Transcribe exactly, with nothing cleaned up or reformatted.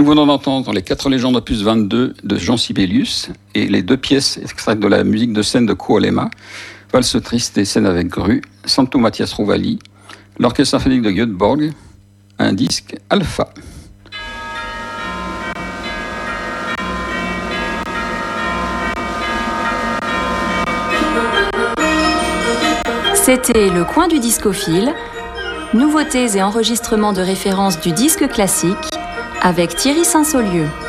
venons d'entendre les quatre légendes opus vingt-deux de Jean Sibelius et les deux pièces extraites de la musique de scène de Kuolema, Valse triste et scène avec grue, Santo Mathias Rouvali, l'Orchestre symphonique de Göteborg, un disque Alpha. C'était le coin du discophile, nouveautés et enregistrements de référence du disque classique avec Thierry Saint-Saulieu.